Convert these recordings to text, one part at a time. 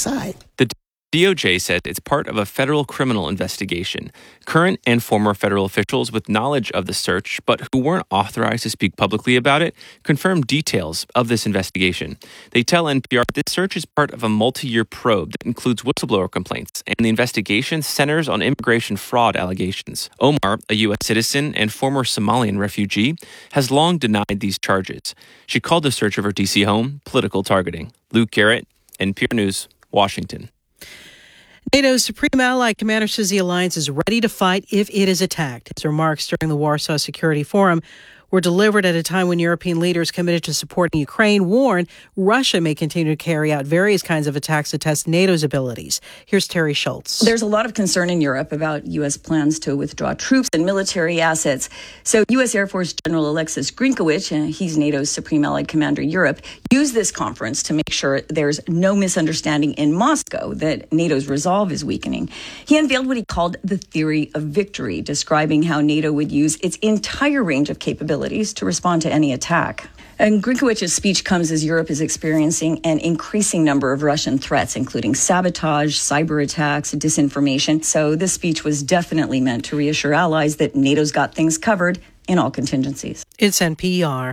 side. The DOJ said it's part of a federal criminal investigation. Current and former federal officials with knowledge of the search, but who weren't authorized to speak publicly about it, confirmed details of this investigation. They tell NPR this search is part of a multi-year probe that includes whistleblower complaints, and the investigation centers on immigration fraud allegations. Omar, a U.S. citizen and former Somalian refugee, has long denied these charges. She called the search of her D.C. home political targeting. Luke Garrett, NPR News, Washington. NATO's Supreme Allied Commander says the alliance is ready to fight if it is attacked. His remarks during the Warsaw Security Forum were delivered at a time when European leaders committed to supporting Ukraine warned Russia may continue to carry out various kinds of attacks to test NATO's abilities. Here's Terry Schultz. There's a lot of concern in Europe about U.S. plans to withdraw troops and military assets. So U.S. Air Force General Alexis Grinkowicz, he's NATO's Supreme Allied Commander Europe, used this conference to make sure there's no misunderstanding in Moscow that NATO's resolve is weakening. He unveiled what he called the theory of victory, describing how NATO would use its entire range of capabilities to respond to any attack. And Grinkowicz's speech comes as Europe is experiencing an increasing number of Russian threats, including sabotage, cyber attacks, disinformation. So this speech was definitely meant to reassure allies that NATO's got things covered in all contingencies. It's NPR.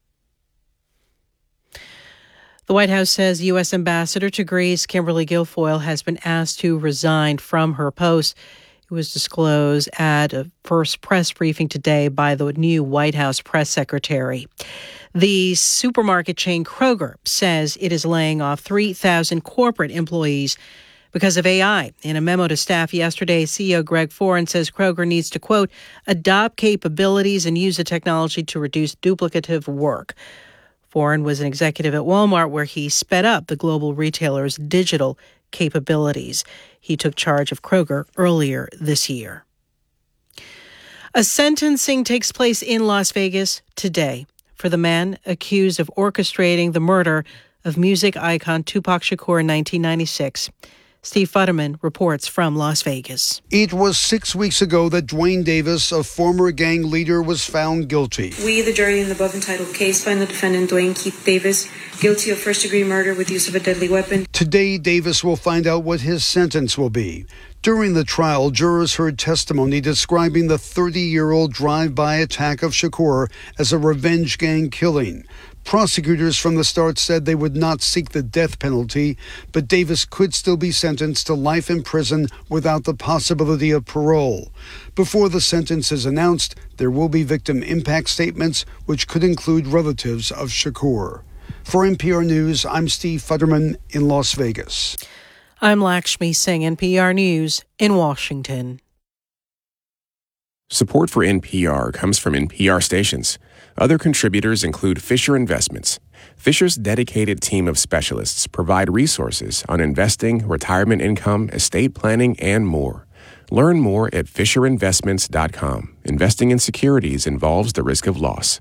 The White House says U.S. Ambassador to Greece, Kimberly Guilfoyle, has been asked to resign from her post. It was disclosed at a first press briefing today by the new White House press secretary. The supermarket chain Kroger says it is laying off 3,000 corporate employees because of AI. In a memo to staff yesterday, CEO Greg Foran says Kroger needs to, quote, adopt capabilities and use the technology to reduce duplicative work. Foran was an executive at Walmart where he sped up the global retailer's digital capabilities. He took charge of Kroger earlier this year. A sentencing takes place in Las Vegas today for the man accused of orchestrating the murder of music icon Tupac Shakur in 1996. Steve Futterman reports from Las Vegas. It was 6 weeks ago that Dwayne Davis, a former gang leader, was found guilty. We, the jury in the above entitled case, find the defendant Dwayne Keith Davis guilty of first-degree murder with use of a deadly weapon. Today, Davis will find out what his sentence will be. During the trial, jurors heard testimony describing the 30-year-old drive-by attack of Shakur as a revenge gang killing. Prosecutors from the start said they would not seek the death penalty, but Davis could still be sentenced to life in prison without the possibility of parole. Before the sentence is announced, there will be victim impact statements, which could include relatives of Shakur. For NPR News, I'm Steve Futterman in Las Vegas. I'm Lakshmi Singh, NPR News in Washington. Support for NPR comes from NPR stations. Other contributors include Fisher Investments. Fisher's dedicated team of specialists provide resources on investing, retirement income, estate planning, and more. Learn more at FisherInvestments.com. Investing in securities involves the risk of loss.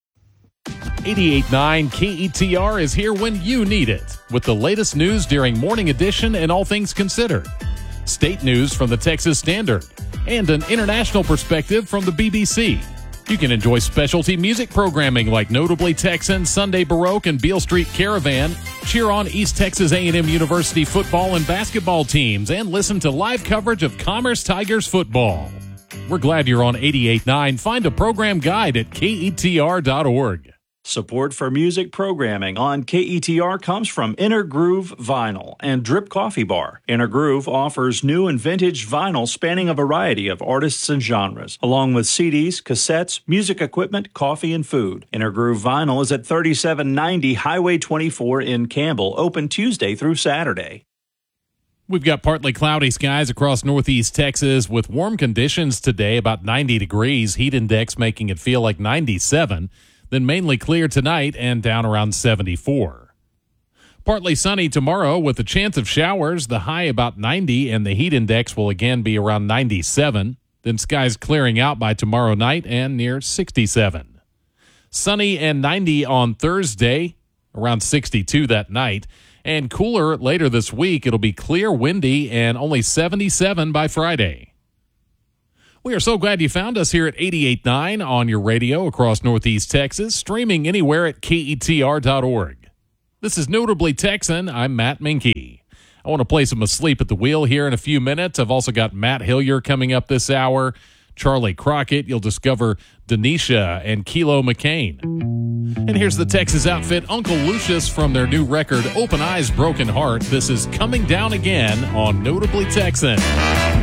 88.9 KETR is here when you need it, with the latest news during Morning Edition and All Things Considered. State news from the Texas Standard, and an international perspective from the BBC. You can enjoy specialty music programming like Notably Texan, Sunday Baroque, and Beale Street Caravan, cheer on East Texas A&M University football and basketball teams, and listen to live coverage of Commerce Tigers football. We're glad you're on 88.9. Find a program guide at KETR.org. Support for music programming on KETR comes from Inner Groove Vinyl and Drip Coffee Bar. Inner Groove offers new and vintage vinyl spanning a variety of artists and genres, along with CDs, cassettes, music equipment, coffee, and food. Inner Groove Vinyl is at 3790 Highway 24 in Campbell, open Tuesday through Saturday. We've got partly cloudy skies across northeast Texas with warm conditions today, about 90 degrees, heat index making it feel like 97. Then mainly clear tonight and down around 74. Partly sunny tomorrow with a chance of showers, the high about 90, and the heat index will again be around 97. Then skies clearing out by tomorrow night and near 67. Sunny and 90 on Thursday, around 62 that night. And cooler later this week. It'll be clear, windy, and only 77 by Friday. We are so glad you found us here at 88.9 on your radio across Northeast Texas, streaming anywhere at KETR.org. This is Notably Texan. I'm Matt Minke. I want to play some Asleep at the Wheel here in a few minutes. I've also got Matt Hillier coming up this hour. Charlie Crockett. You'll discover Denisha and Kilo McCain. And here's the Texas outfit Uncle Lucius from their new record Open Eyes, Broken Heart. This is Coming Down Again on Notably Texan.